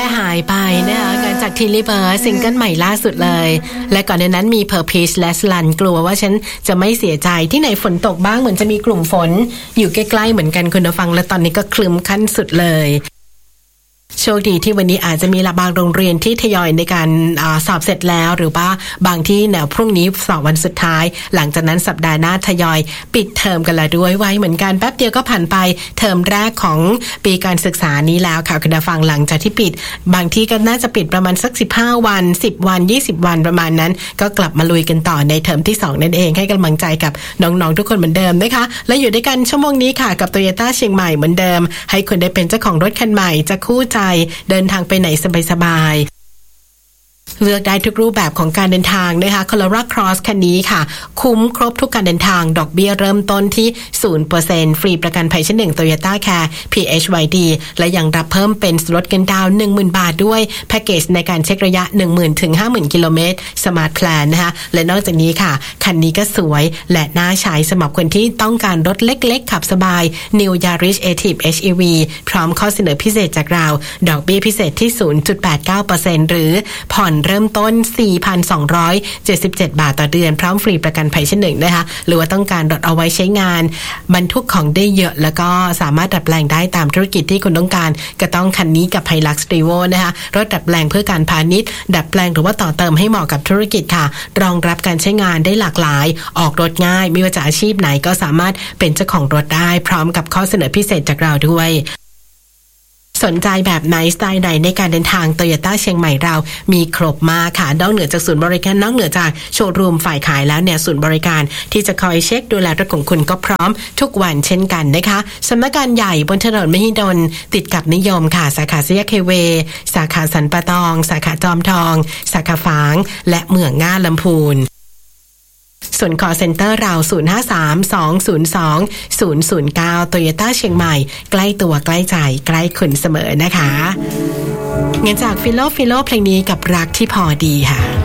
หายไปนะคะการจากทีรีเบิร์ซิงเกิลใหม่ล่าสุดเลยและก่อนในนั้นมีเพอร์พีชและสลันกลัวว่าฉันจะไม่เสียใจที่ไหนฝนตกบ้างเหมือนจะมีกลุ่มฝนอยู่ใกล้ๆเหมือนกันคุณผู้ฟังและตอนนี้ก็คลึ้มขั้นสุดเลยโชคดีที่วันนี้อาจจะมีบางโรงเรียนที่ทยอยในการสอบเสร็จแล้วหรือว่าบางที่แนวพรุ่งนี้สอบวันสุดท้ายหลังจากนั้นสัปดาห์หน้าทยอยปิดเทอมกันละด้วยไว้เหมือนกันแป๊บเดียวก็ผ่านไปเทอมแรกของปีการศึกษานี้แล้วค่ะคุณผู้ฟังหลังจากที่ปิดบางที่ก็น่าจะปิดประมาณสัก15วัน10วัน20วันประมาณนั้นก็กลับมาลุยกันต่อในเทอมที่2นั่นเองให้กำลังใจกับน้องๆทุกคนเหมือนเดิมนะคะและอยู่ด้วยกันชั่วโมงนี้ค่ะกับ Toyota เชียงใหม่เหมือนเดิมให้คุณได้เป็นเจ้าของรถคันใหม่จะคู่ใจเดินทางไปไหนสบายๆเลือกได้ทุกรูปแบบของการเดินทางนะคะ Corolla Cross คันนี้ค่ะคุ้มครบทุกการเดินทางดอกเบี้ยเริ่มต้นที่ 0% ฟรีประกันภัยชั้น1 Toyota Care PHYD และยังรับเพิ่มเป็นลดเงินดาวน์ 10,000 บาทด้วยแพ็คเกจในการเช็คระยะ 10,000 ถึง 50,000 กิโลเมตร Smart Plan นะคะและนอกจากนี้ค่ะคันนี้ก็สวยและน่าใช้สำหรับคนที่ต้องการรถเล็กๆขับสบาย New Yaris Active HEV พร้อมข้อเสนอพิเศษจากเราดอกเบี้ยพิเศษที่ 0.89% หรือผ่อนเริ่มต้น 4,277 บาทต่อเดือนพร้อมฟรีประกันภัยชั้น1นะคะหรือว่าต้องการรถเอาไว้ใช้งานบรรทุกของได้เยอะแล้วก็สามารถดัดแปลงได้ตามธุรกิจที่คุณต้องการก็ต้องคันนี้กับ Hilux Revo นะคะรถดัดแปลงเพื่อการพาณิชย์ดัดแปลงหรือว่าต่อเติมให้เหมาะกับธุรกิจค่ะรองรับการใช้งานได้หลากหลายออกรถง่ายไม่ว่าจะอาชีพไหนก็สามารถเป็นเจ้าของรถได้พร้อมกับข้อเสนอพิเศษจากเราด้วยสนใจแบบไหนสไตล์ไหนในการเดินทาง Toyota เชียงใหม่เรามีครบมากค่ะนอกเหนือจากศูนย์บริการนอกเหนือจากโชว์รูมฝ่ายขายแล้วเนี่ยศูนย์บริการที่จะคอยเช็คดูแลรถของคุณก็พร้อมทุกวันเช่นกันนะคะสำนักงานใหญ่บนถนนมหิดลติดกับนิยมค่ะสาขาสี่แยกเคเวสาขาสันปะตองสาขาจอมทองสาขาฝางและเมืองง่าลำพูนส่วน call center เรา 053-202-009 Toyota เชียงใหม่ใกล้ตัวใกล้ใจใกล้คุณเสมอนะคะงั้นจากฟิโลเพลงนี้กับรักที่พอดีค่ะ